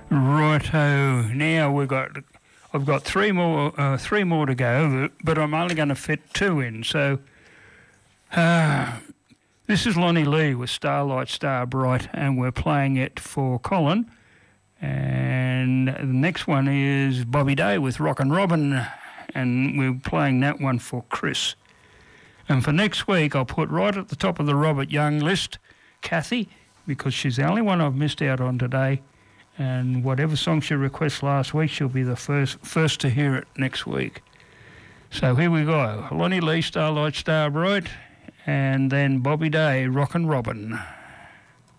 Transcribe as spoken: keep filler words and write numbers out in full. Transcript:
Righto. Now we've got, I've got three more, uh, three more to go, but I'm only going to fit two in. So, uh, this is Lonnie Lee with Starlight Star Bright, and we're playing it for Colin. And the next one is Bobby Day with Rockin' Robin, and we're playing that one for Chris. And for next week, I'll put right at the top of the Robert Young list, Kathy, because she's the only one I've missed out on today. And whatever song she requests last week, she'll be the first first to hear it next week. So here we go. Lonnie Lee, Starlight Star Bright, and then Bobby Day, Rockin' Robin.